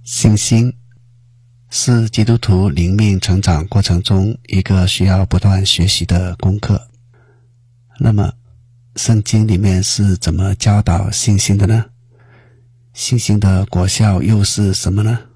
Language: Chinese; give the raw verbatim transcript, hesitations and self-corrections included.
信心是基督徒灵命成长过程中一个需要不断学习的功课。那么圣经里面是怎么教导信心的呢？信心的果效又是什么呢？